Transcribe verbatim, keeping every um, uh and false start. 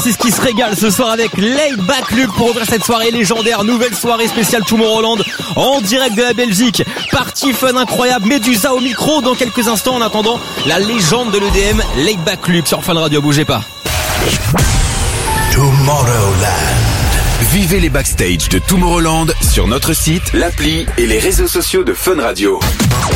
six qui se régale ce soir avec Laid Back Luke pour ouvrir cette soirée légendaire. Nouvelle soirée spéciale Tomorrowland en direct de la Belgique. Party fun incroyable. Medusa au micro dans quelques instants. En attendant, la légende de l'E D M, Laid Back Luke sur Fun Radio. Bougez pas. Tomorrowland. Vivez les backstage de Tomorrowland sur notre site, l'appli et les réseaux sociaux de Fun Radio.